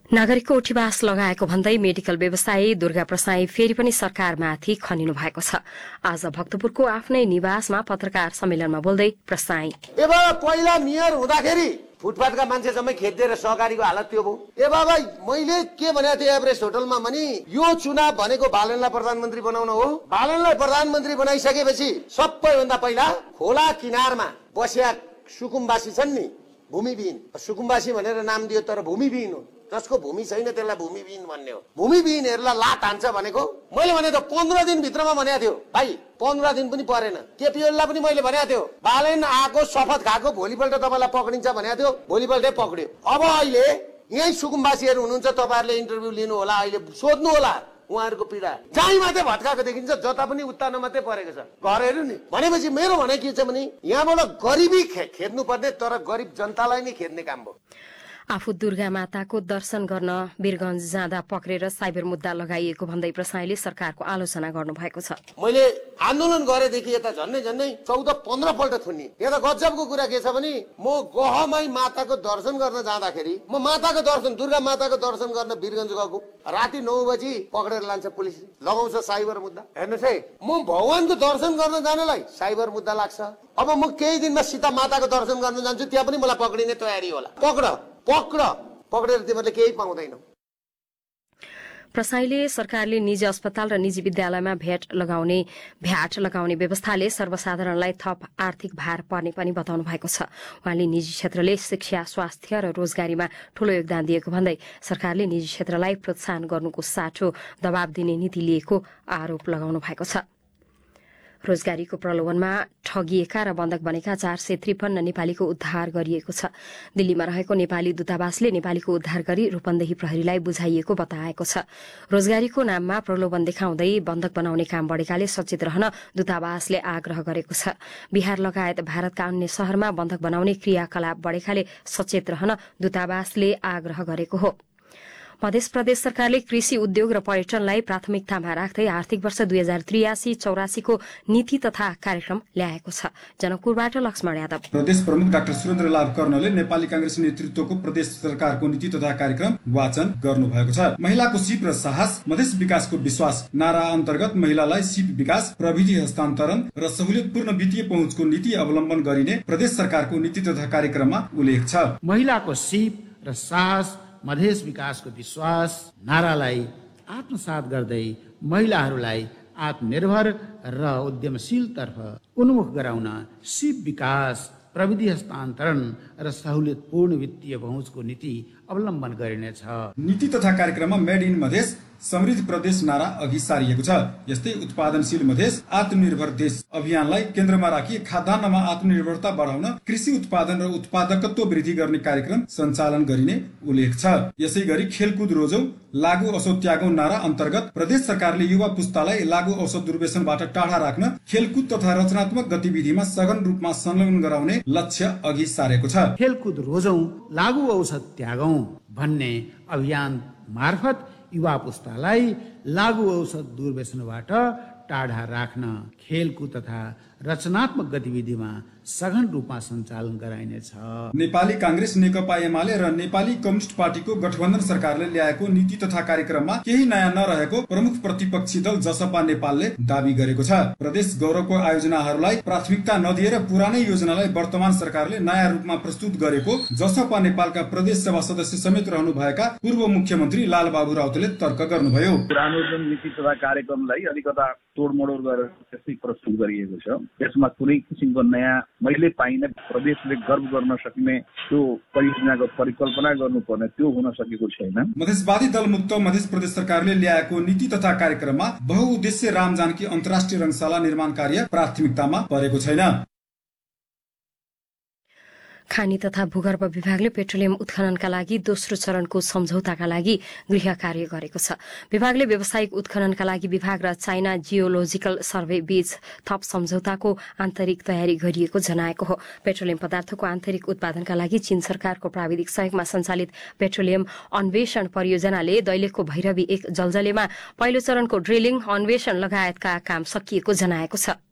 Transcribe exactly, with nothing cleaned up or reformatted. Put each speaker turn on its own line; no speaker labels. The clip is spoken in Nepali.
नागरिकको उठीवास लगाएको भन्दै मेडिकल व्यवसायी दुर्गा प्रसाई फेरि पनि सरकारमाथि खनिनु भएको छ। आज भक्तपुरको आफ्नै निवासमा पत्रकार सम्मेलनमा बोल्दै प्रसाई
पहिला मेयर हुँदाखेरि फुटपाथका मान्छे जम्मै खेद्दै र सहकारीको हालत त्यो भयो। ए बाबा मैले के भनेको थिएँ एभरेस्ट होटलमा भने यो चुनाव भनेको बालनलाई प्रधानमन्त्री बनाउन हो। बालनलाई प्रधानमन्त्री बनाइसकेपछि सबैभन्दा पहिला खोला किनारमा बसेका सुकुम्बासी छन् नि, भूमिविहीन, सुकुम्बासी भनेर नाम दियो तर भूमिविहीन हो। जसको भूमि छैन त्यसलाई भूमिविहीन भन्ने हो। भूमिविहीनहरूलाई लात हान्छ भनेको मैले भने त पन्ध्र दिन भित्रमा भनेको थियो भाइ, पन्ध्र दिन पनि परेन। केपिओललाई पनि मैले भनेको थियो बालन आएको शपथ खाएको भोलिपल्ट तपाईँलाई पक्रिन्छ भनेको थियो, भोलिपल्टै पक्रियो। अब अहिले यही सुकुम्बासीहरू हुनुहुन्छ, तपाईँहरूले इन्टरभ्यू लिनु होला, अहिले सोध्नु होला उहाँहरूको पीडा। जहीँ मात्रै भत्काएको देखिन्छ, जता पनि उत्तानो मात्रै परेको छ घरहरू नि। भनेपछि मेरो भनाइ के छ भने यहाँबाट गरिबी खेद्नु पर्ने, तर गरिब जनतालाई नै खेद्ने काम भयो।
आफू दुर्गा माताको दर्शन गर्न वीरगञ्ज जाँदा पक्रेर साइबर मुद्दा लगाइएको भन्दै प्रसाईले सरकारको आलोचना गर्नुभएको छ।
मैले आन्दोलन गरेदेखि यता झन्नै झन्नै चौध पन्ध्र पल्ट थुनि। यता गजबको कुरा के छ भने म गहमाई माताको दर्शन गर्न जाँदाखेरि म माताको दर्शन दुर्गा माताको दर्शन गर्न वीरगञ्ज गएको, राति नौ बजी पक्रेर लान्छ पुलिस, लगाउँछ साइबर मुद्दा। हेर्नुहोस् है, म भगवानको दर्शन गर्न जानलाई साइबर मुद्दा लाग्छ। अब म केही दिनमा सीता माताको दर्शन गर्न जान्छु, त्यहाँ पनि मलाई पक्रिने तयारी होला। पक्र पक्र पक्रेर तिमीहरूले केही पाउँदैनौ।
प्रसाईले सरकारले निजी अस्पताल र निजी विद्यालयमा भ्याट लगाउने भ्याट लगाउने व्यवस्थाले सर्वसाधारणलाई थप आर्थिक भार पर्ने पनि बताउनु भएको छ। उहाँले निजी क्षेत्रले शिक्षा, स्वास्थ्य र रोजगारीमा ठूलो योगदान दिएको भन्दै सरकारले निजी क्षेत्रलाई प्रोत्साहन गर्नुको साटो दबाव दिने नीति लिएको आरोप लगाउनु भएको छ। रोजगारीको प्रलोभनमा ठगिएका र बन्धक बनेका चार सय त्रिपन्न नेपालीको उद्धार गरिएको छ। दिल्लीमा रहेको नेपाली दूतावासले नेपालीको उद्धार गरी रूपन्देही प्रहरीलाई बुझाइएको बताएको छ। रोजगारीको नाममा प्रलोभन देखाउँदै बन्धक बनाउने काम बढेकाले सचेत रहन दूतावासले आग्रह गरेको छ। बिहार लगायत भारतका अन्य शहरमा बन्धक बनाउने क्रियाकलाप बढेकाले सचेत रहन दूतावासले आग्रह गरेको हो। मध्य प्रदेश सरकारले कृषि, उद्योग र पर्यटनलाई प्राथमिकतामा राख्दै आर्थिक वर्ष दुई हजार त्रियासी चौरासीको नीति तथा कार्यक्रम ल्याएको छ। जनकपुरबाट लक्ष्मण यादव।
प्रदेश प्रमुख डाक्टर सुरेन्द्र लाल कर्णले नेपाली कांग्रेस नेतृत्वको प्रदेश सरकारको नीति तथा कार्यक्रम वाचन गर्नुभएको छ। महिलाको सिप र साहस, मधेस विकासको विश्वास नारा अन्तर्गत महिलालाई सिप विकास, प्रविधि हस्तान्तरण र सहुलियतपूर्ण वित्तीय पहुँचको नीति अवलम्बन गरिने प्रदेश सरकारको नीति तथा कार्यक्रममा उल्लेख छ।
महिलाको सिप र साहस, मधेस विकासको विश्वास नारालाई आत्मसात गर्दै महिलाहरूलाई आत्मनिर्भर र उद्यमशीलतर्फ उन्मुख गराउन सिप विकास, प्रविधि हस्तान्तरण र सहुलियतपूर्ण वित्तीय पहुँचको नीति अवलम्बन गरिनेछ।
नीति तथा कार्यक्रममा मेड इन मधेस, समृद्ध प्रदेश नारा अघि सारिएको छ। यस्तै उत्पादनशील मधेस, आत्मनिर्भर देश अभियानलाई केन्द्रमा राखी खाद्यान्नमा आत्मनिर्भरता बढाउन कृषि उत्पादन र उत्पादकत्व वृद्धि गर्ने कार्यक्रम सञ्चालन गरिने उल्लेख छ। यसै गरी खेलकुद रोजौ, लागु औषध त्यागौ नारा अन्तर्गत प्रदेश सरकारले युवा पुस्तालाई लागु औषध दुर्व्यसनबाट टाढा राख्न खेलकुद तथा रचनात्मक गतिविधिमा सघन रूपमा संलग्न गराउने लक्ष्य अघि सारेको छ।
खेलकुद रोजौ, लागु औषध त्यागौ भन्ने अभियान मार्फत युवा पुस्तालाई लागु औषध दुर्व्यसनबाट टाढा राख्न खेलकुद तथा रचनात्मक गतिविधिमा सघन रूपमा सञ्चालन गराइनेछ।
नेपाली कांग्रेस, नेकपा एमाले र नेपाली कम्युनिस्ट पार्टीको गठबन्धन सरकारले ल्याएको नीति तथा कार्यक्रममा केही नयाँ नरहेको प्रमुख प्रतिपक्षी दल जसपा नेपालले दावी गरेको छ। प्रदेश गौरवको आयोजनाहरूलाई प्राथमिकता नदिएर पुरानै योजनालाई वर्तमान सरकारले नयाँ रूपमा प्रस्तुत गरेको जसपा नेपालका प्रदेश सभा सदस्य समेत रहनुभएका पूर्व मुख्यमन्त्री लालबाबु राउतले तर्क गर्नुभयो।
पुरानो जुन नीति तथा कार्यक्रमलाई अलिकता तोडमोड गरेर त्यसै प्रस्तुत गरिएको छ। यसमा कुनै किसिमको नयाँ मैले पाइने प्रदेशले गर्व गर्न सक्ने त्यो परियोजनाको परिकल्पना गर्नुपर्ने त्यो हुन सकेको छैन।
मधेसवादी दलमुक्त मधेस प्रदेश सरकारले ल्याएको नीति तथा कार्यक्रममा बहुउद्देश्य राम जानकी अन्तर्राष्ट्रिय रङशाला निर्माण कार्य प्राथमिकतामा परेको छैन।
खानी तथा भूगर्भ विभागले पेट्रोलियम उत्खननका लागि दोस्रो चरणको सम्झौताका लागि गृह कार्य गरेको छ। विभागले व्यावसायिक उत्खननका लागि विभाग र चाइना जियोलोजिकल सर्वे बीच थप सम्झौताको आन्तरिक तयारी गरिएको जनाएको हो। पेट्रोलियम पदार्थको आन्तरिक उत्पादनका लागि चीन सरकारको प्राविधिक सहयोगमा सञ्चालित पेट्रोलियम अन्वेषण परियोजनाले दैलेखको भैरवी एक जलजलेमा पहिलो चरणको ड्रिलिङ, अन्वेषण लगायतका काम सकिएको जनाएको छ।